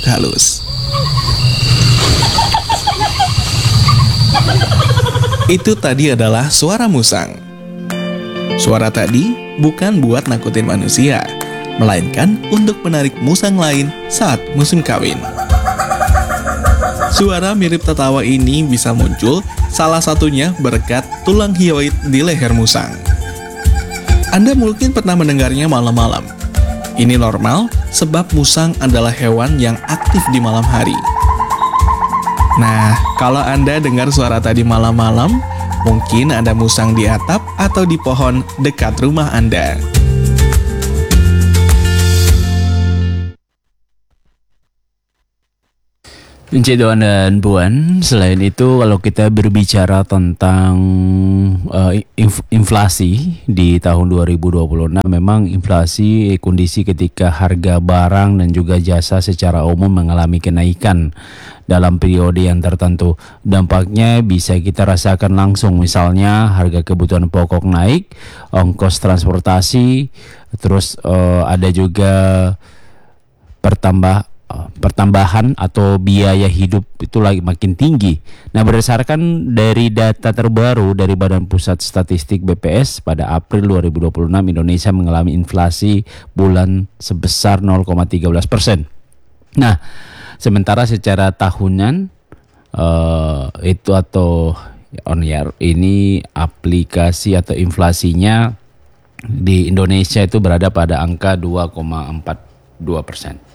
halus. Itu tadi adalah suara musang. Suara tadi bukan buat nakutin manusia, melainkan untuk menarik musang lain saat musim kawin. Suara mirip tertawa ini bisa muncul salah satunya berkat tulang hyoid di leher musang. Anda mungkin pernah mendengarnya malam-malam. Ini normal sebab musang adalah hewan yang aktif di malam hari. Nah, kalau Anda dengar suara tadi malam-malam, mungkin ada musang di atap atau di pohon dekat rumah Anda. Encik Doan dan Puan, selain itu kalau kita berbicara tentang inflasi di tahun 2026, memang inflasi kondisi ketika harga barang dan juga jasa secara umum mengalami kenaikan dalam periode yang tertentu. Dampaknya bisa kita rasakan langsung, misalnya harga kebutuhan pokok naik, ongkos transportasi, terus ada juga pertambahan atau biaya hidup itu lagi makin tinggi. Nah, berdasarkan dari data terbaru dari Badan Pusat Statistik BPS pada April 2026, Indonesia mengalami inflasi bulan sebesar 0,13%. Nah, sementara secara tahunan itu atau on year ini aplikasi atau inflasinya di Indonesia itu berada pada angka 2,42%.